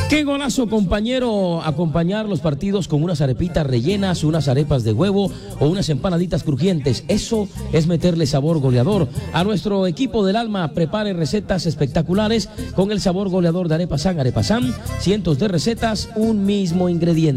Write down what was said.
Qué golazo, compañero, acompañar los partidos con unas arepitas rellenas, unas arepas de huevo o unas empanaditas crujientes. Eso es meterle sabor goleador. A nuestro equipo del alma, prepare recetas espectaculares con el sabor goleador de Arepasan. Arepasan, cientos de recetas, un mismo ingrediente.